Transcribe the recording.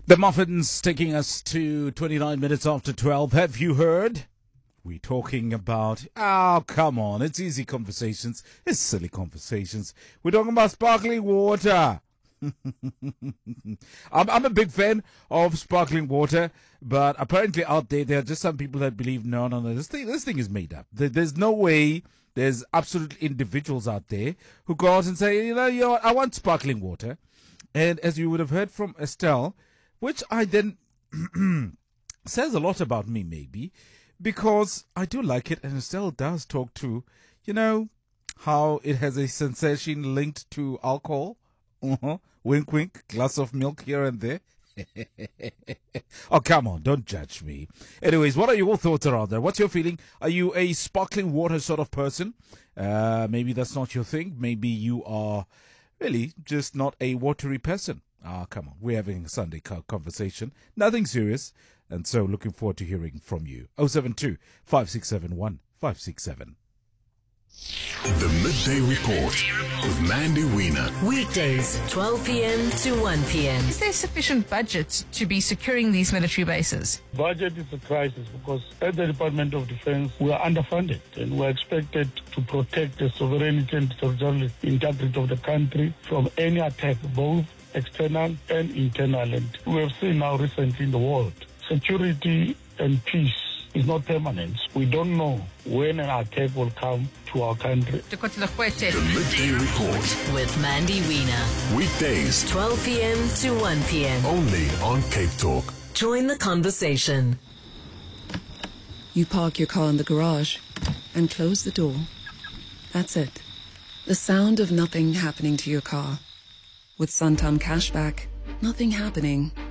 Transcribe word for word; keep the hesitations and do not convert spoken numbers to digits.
The Muffins taking us to twenty-nine minutes after twelve. Have you heard? We're talking about, oh, come on. It's easy conversations. It's silly conversations. We're talking about sparkling water. I'm, I'm a big fan of sparkling water, but apparently out there, there are just some people that believe, no, no, no, this thing, this thing is made up. There, there's no way. There's absolute individuals out there who go out and say, you know, you know what, I want sparkling water. And as you would have heard from Estelle, which I then says a lot about me, maybe, because I do like it, and Estelle does talk to, you know, how it has a sensation linked to alcohol. Uh-huh. Wink, wink, glass of milk here and there. Oh, come on, don't judge me. Anyways, what are your thoughts around that? What's your feeling? Are you a sparkling water sort of person? Uh, maybe that's not your thing. Maybe you are really just not a watery person. Ah, come on. We're having a Sunday conversation. Nothing serious. And so looking forward to hearing from you. oh seven two, five six seven one, five six seven. The Midday Report with Mandy Wiener. Weekdays, twelve p.m. to one p.m. Is there sufficient budget to be securing these military bases? Budget is a crisis because at the Department of Defense, we are underfunded and we are expected to protect the sovereignty and territorial integrity of the country from any attack, both external and internal. And we have seen now recently in the world, security and peace is not permanent. We don't know when an attack will come to our country. The Midday Report with Mandy Wiener. Weekdays, twelve p.m. to one p.m. only on Cape Talk. Join the conversation. You park your car in the garage and close the door. That's it. The sound of nothing happening to your car. With Santam Cashback, nothing happening